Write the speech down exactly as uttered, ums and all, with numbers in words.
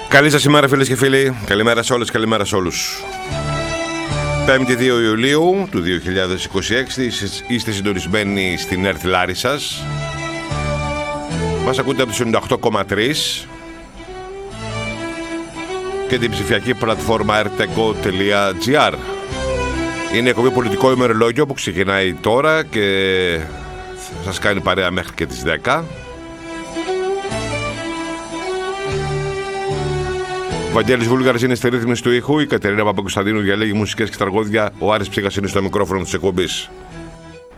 Καλή σας ημέρα φίλες και φίλοι. Καλημέρα σε όλες, καλημέρα σε όλους. Πέμπτη δύο Ιουλίου του δύο χιλιάδες είκοσι έξι. Είστε συντονισμένοι στην ΕΡΤ Λάρισσας. Μας ακούτε από το ενενήντα οκτώ κόμμα τρία και την ψηφιακή πλατφόρμα ερτεγκο τελεία τζι άρ. Είναι εκπομπή πολιτικό ημερολόγιο που ξεκινάει τώρα και θα σας κάνει παρέα μέχρι και τις δέκα. Ο Βαγγέλης Βούλγαρης είναι στη ρύθμιση του ήχου, η Κατερίνα Παπακοσταντίνου διαλέγει μουσικές και τραγούδια, ο Άρης Ψήγας είναι στο μικρόφωνο της εκπομπής.